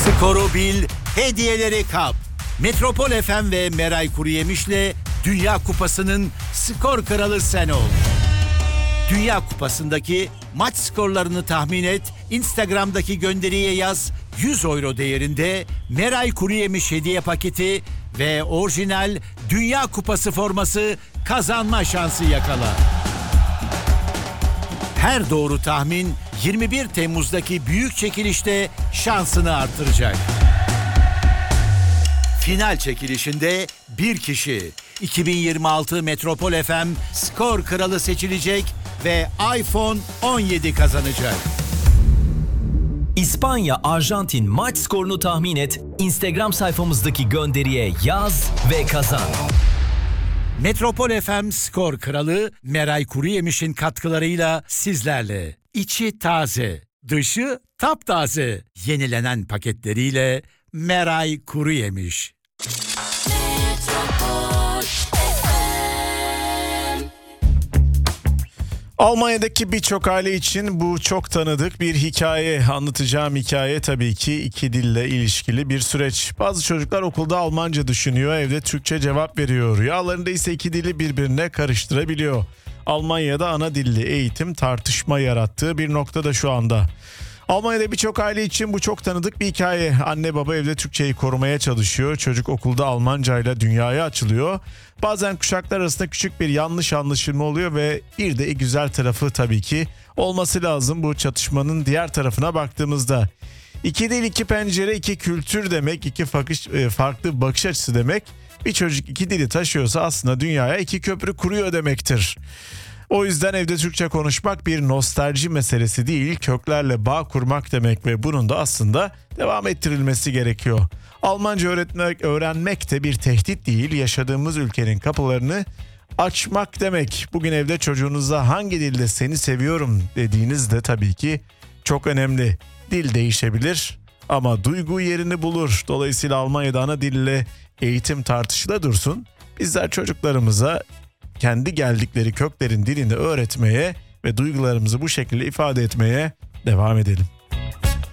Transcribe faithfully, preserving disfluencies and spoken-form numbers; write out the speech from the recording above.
Skoru bil, hediyeleri kap. Metropol F M ve Meray Kuruyemiş'le Dünya Kupası'nın skor kralı sen ol. Dünya Kupası'ndaki maç skorlarını tahmin et, Instagram'daki gönderiye yaz, yüz euro değerinde Meray Kuruyemiş hediye paketi ve orijinal Dünya Kupası forması kazanma şansı yakala. Her doğru tahmin yirmi bir Temmuz'daki büyük çekilişte şansını artıracak. Final çekilişinde bir kişi iki bin yirmi altı Metropol F M skor kralı seçilecek ve iPhone on yedi kazanacak. İspanya Arjantin maç skorunu tahmin et, Instagram sayfamızdaki gönderiye yaz ve kazan. Metropol F M skor kralı Meray Kuruyemiş'in katkılarıyla sizlerle. İçi taze, dışı taptaze. Yenilenen paketleriyle Meray Kuruyemiş. Almanya'daki birçok aile için bu çok tanıdık bir hikaye. Anlatacağım hikaye tabii ki iki dille ilişkili bir süreç. Bazı çocuklar okulda Almanca düşünüyor, evde Türkçe cevap veriyor. Rüyalarında ise iki dili birbirine karıştırabiliyor. Almanya'da ana dilli eğitim tartışma yarattığı bir noktada şu anda. Almanya'da birçok aile için bu çok tanıdık bir hikaye. Anne baba evde Türkçeyi korumaya çalışıyor. Çocuk okulda Almancayla dünyaya açılıyor. Bazen kuşaklar arasında küçük bir yanlış anlaşılma oluyor ve bir de güzel tarafı tabii ki olması lazım bu çatışmanın diğer tarafına baktığımızda. İki dil, iki pencere, iki kültür demek, iki farklı bakış açısı demek. Bir çocuk iki dili taşıyorsa aslında dünyaya iki köprü kuruyor demektir. O yüzden evde Türkçe konuşmak bir nostalji meselesi değil, köklerle bağ kurmak demek ve bunun da aslında devam ettirilmesi gerekiyor. Almanca öğretmek, öğrenmek de bir tehdit değil, yaşadığımız ülkenin kapılarını açmak demek. Bugün evde çocuğunuza hangi dilde seni seviyorum dediğiniz de tabii ki çok önemli. Dil değişebilir ama duygu yerini bulur. Dolayısıyla Almanya'da ana dille eğitim tartışıla dursun. Bizler çocuklarımıza kendi geldikleri köklerin dilini öğretmeye ve duygularımızı bu şekilde ifade etmeye devam edelim.